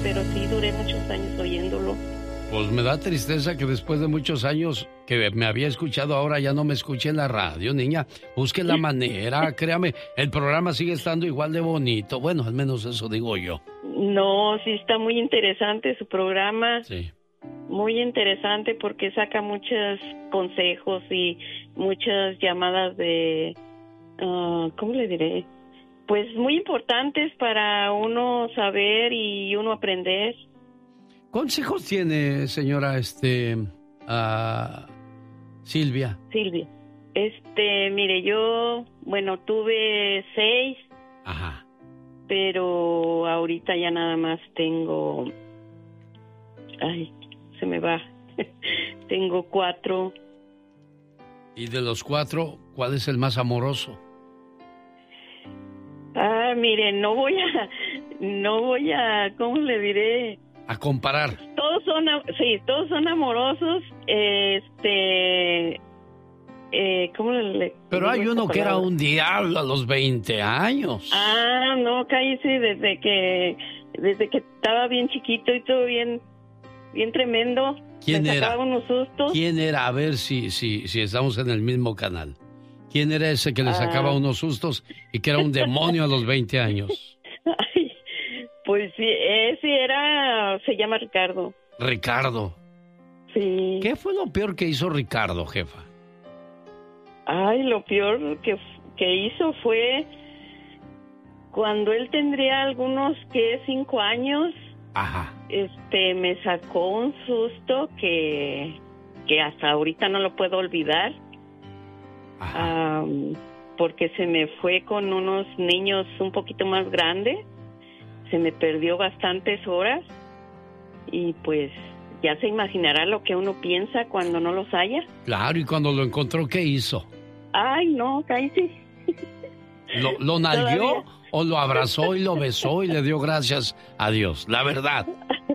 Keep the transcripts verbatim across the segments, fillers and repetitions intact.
pero sí duré muchos años oyéndolo. Pues me da tristeza que después de muchos años que me había escuchado, ahora ya no me escuche en la radio, niña. Busque la manera, créame, el programa sigue estando igual de bonito. Bueno, al menos eso digo yo. No, sí está muy interesante su programa. Sí. Muy interesante porque saca muchos consejos y muchas llamadas de, uh, ¿cómo le diré? Pues muy importantes para uno saber y uno aprender. ¿Consejos tiene, señora, este, uh, Silvia? Silvia. Este, mire, yo, bueno, tuve seis. Ajá. Pero ahorita ya nada más tengo, ay, se me va, tengo cuatro. ¿Y de los cuatro, cuál es el más amoroso? Ah, mire, no voy a, no voy a, ¿cómo le diré? A comparar. Todos son, sí, todos son amorosos, este, eh, ¿cómo le? Pero hay uno que era un diablo a los veinte años. Ah, no, cállese, desde que, desde que estaba bien chiquito y todo bien, bien tremendo. ¿Quién me era? Unos sustos. ¿Quién era? A ver si, si, si estamos en el mismo canal. ¿Quién era ese que le sacaba ah. unos sustos y que era un demonio a los veinte años? Ay, pues sí, ese era, se llama Ricardo. Ricardo. Sí. ¿Qué fue lo peor que hizo Ricardo, jefa? Ay, lo peor que, que hizo fue cuando él tendría algunos, ¿qué? Cinco años. Ajá. Este, me sacó un susto que, que hasta ahorita no lo puedo olvidar. Ajá. Um, porque se me fue con unos niños un poquito más grandes. Se me perdió bastantes horas. Y pues ya se imaginará lo que uno piensa cuando no los haya. Claro, y cuando lo encontró, ¿qué hizo? Ay, no, cállate. ¿Lo, lo nalgueó o lo abrazó y lo besó y le dio gracias a Dios? La verdad.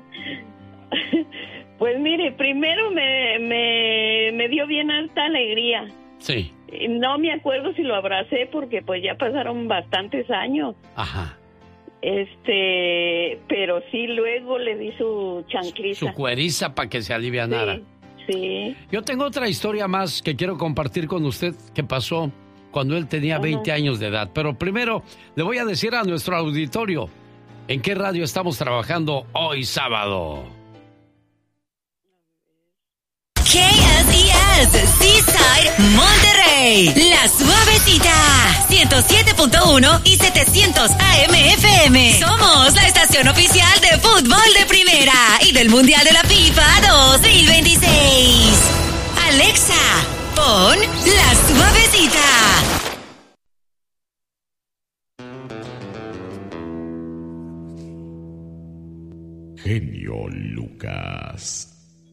Pues mire, primero me, me, me dio bien alta alegría. Sí. No me acuerdo si lo abracé porque pues ya pasaron bastantes años. Ajá. Este, pero sí, luego le di su chancliza. Su cueriza para que se alivianara. Sí. Sí. Yo tengo otra historia más que quiero compartir con usted que pasó cuando él tenía veinte uh-huh. años de edad. Pero primero le voy a decir a nuestro auditorio en qué radio estamos trabajando hoy sábado. K S E S, Seaside, Monterrey. La Suavecita, ciento siete punto uno y setecientos A M F M. Somos la estación oficial de fútbol de primera y del Mundial de la FIFA dos mil veintiséis. Alexa, pon La Suavecita. Genio Lucas.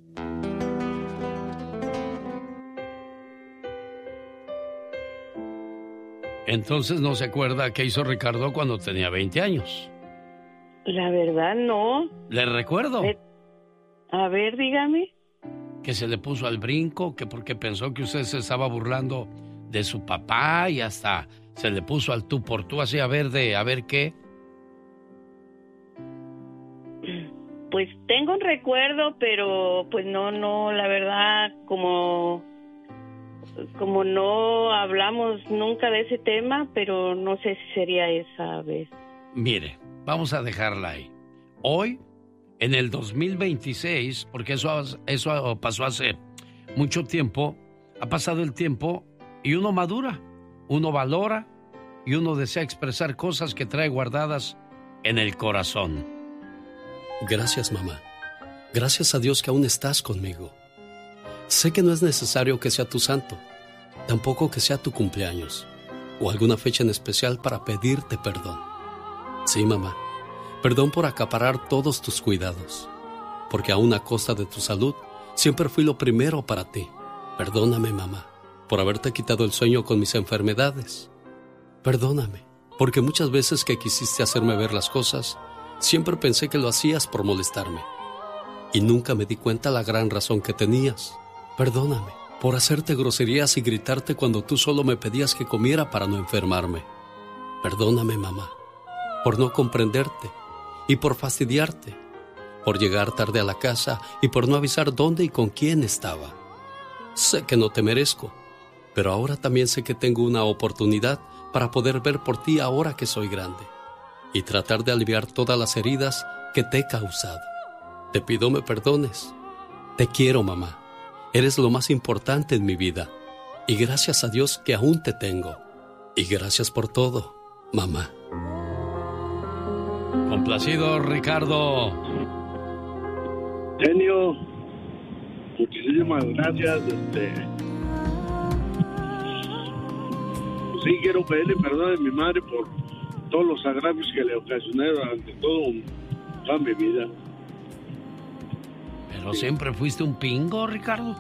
Entonces no se acuerda qué hizo Ricardo cuando tenía veinte años. La verdad no. ¿Le recuerdo? A ver, dígame. Que se le puso al brinco, que porque pensó que usted se estaba burlando de su papá y hasta se le puso al tú por tú, así a ver de, a ver qué. Pues tengo un recuerdo, pero pues no, no, la verdad, como... Como no hablamos nunca de ese tema, pero no sé si sería esa vez. Mire, vamos a dejarla ahí. Hoy, en el dos mil veintiséis, porque eso, eso pasó hace mucho tiempo, ha pasado el tiempo y uno madura, uno valora y uno desea expresar cosas que trae guardadas en el corazón. Gracias, mamá. Gracias a Dios que aún estás conmigo. Sé que no es necesario que sea tu santo, tampoco que sea tu cumpleaños o alguna fecha en especial para pedirte perdón. Sí, mamá, perdón por acaparar todos tus cuidados, porque aún a costa de tu salud siempre fui lo primero para ti. Perdóname, mamá, por haberte quitado el sueño con mis enfermedades. Perdóname, porque muchas veces que quisiste hacerme ver las cosas, siempre pensé que lo hacías por molestarme y nunca me di cuenta la gran razón que tenías. Perdóname por hacerte groserías y gritarte cuando tú solo me pedías que comiera para no enfermarme. Perdóname, mamá, por no comprenderte y por fastidiarte por llegar tarde a la casa y por no avisar dónde y con quién estaba. Sé que no te merezco, pero ahora también sé que tengo una oportunidad para poder ver por ti ahora que soy grande y tratar de aliviar todas las heridas que te he causado. Te pido me perdones. Te quiero, mamá. Eres lo más importante en mi vida y gracias a Dios que aún te tengo. Y gracias por todo, mamá. Complacido, Ricardo. Genio, muchísimas gracias. Este, sí, quiero pedirle perdón a mi madre por todos los agravios que le ocasioné durante todo toda mi vida. Pero siempre fuiste un pingo, Ricardo.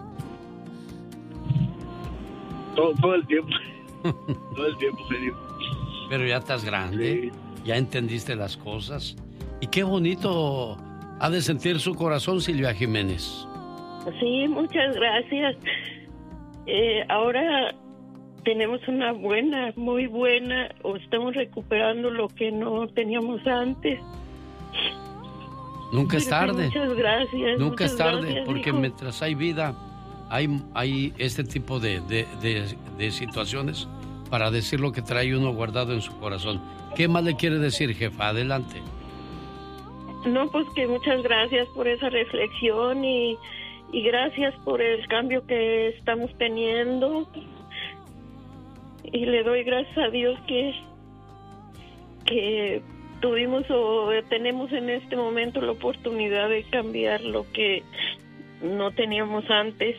Todo, todo el tiempo. Todo el tiempo, genio. Pero ya estás grande, sí. Ya entendiste las cosas. Y qué bonito ha de sentir su corazón, Silvia Jiménez. Sí, muchas gracias. Eh, ahora tenemos una buena, muy buena, o estamos recuperando lo que no teníamos antes. Nunca es tarde. Muchas gracias. Nunca muchas es tarde, gracias, porque hijo. mientras hay vida, hay, hay este tipo de, de, de, de situaciones para decir lo que trae uno guardado en su corazón. ¿Qué más le quiere decir, jefa? Adelante. No, pues que muchas gracias por esa reflexión y, y gracias por el cambio que estamos teniendo. Y le doy gracias a Dios que, que tuvimos o tenemos en este momento la oportunidad de cambiar lo que no teníamos antes.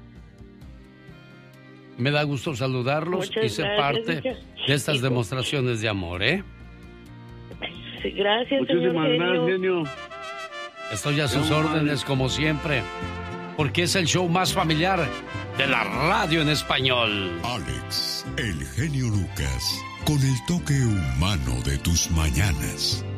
Me da gusto saludarlos Muchas y ser gracias, parte hija. de estas Hijo. demostraciones de amor, ¿eh? Sí, gracias, Muchísimas señor gracias, genio. genio. Estoy a sus No, órdenes como siempre, porque es el show más familiar de la radio en español. Alex, el genio Lucas, con el toque humano de tus mañanas.